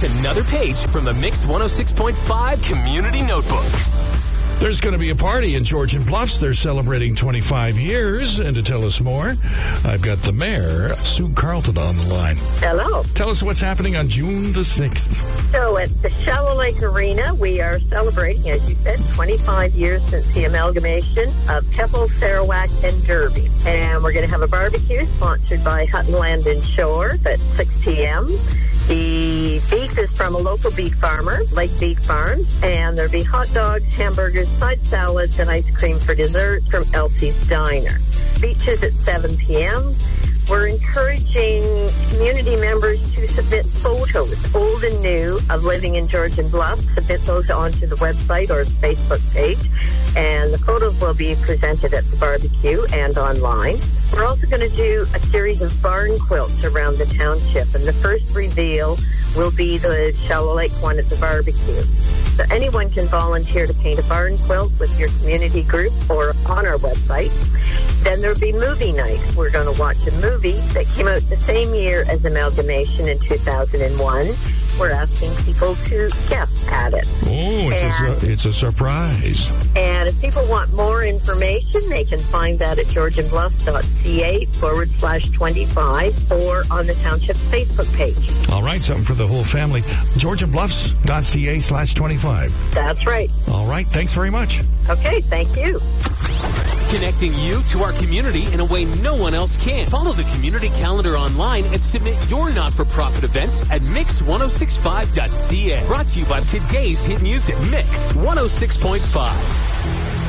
Here's another page from the Mix 106.5 Community Notebook. There's going to be a party in Georgian Bluffs. They're celebrating 25 years. And to tell us more, I've got the mayor, Sue Carlton, on the line. Hello. Tell us what's happening on June the 6th. So at the Shallow Lake Arena, we are celebrating, as you said, 25 years since the amalgamation of Keppel, Sarawak, and Derby. And we're going to have a barbecue sponsored by Hutton Land and Shore at 6 p.m. The beef is from a local beef farmer, Lake Beef Farms, and there'll be hot dogs, hamburgers, side salads, and ice cream for dessert from Elsie's Diner. Beaches at 7 p.m. We're encouraging community members to submit photos, old and new, of living in Georgian Bluffs. Submit those onto the website or the Facebook page, and the photos will be presented at the barbecue and online. We're also going to do a series of barn quilts around the township, and the first reveal will be the Shallow Lake one at the barbecue. So anyone can volunteer to paint a barn quilt with your community group or on our website. Then there'll be movie night. We're going to watch a movie that came out the same year as amalgamation in 2001. We're asking people to guess at it. Oh, it's a surprise. And if people want more information, they can find that at georgianbluffs.ca/25 or on the township Facebook page. All right, something for the whole family. georgianbluffs.ca/25. That's right. All right, thanks very much. Okay, thank you. Connecting you to our community in a way no one else can. Follow the community calendar online and submit your not-for-profit events at mix1065.ca. Brought to you by today's hit music, Mix 106.5.